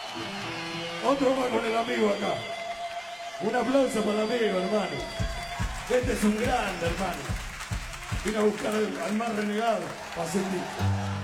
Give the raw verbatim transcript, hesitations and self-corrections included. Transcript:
Otro más con el amigo acá. Un aplauso para el amigo, hermano. Este es un grande, hermano. Vine a buscar al, al más renegado para sentir.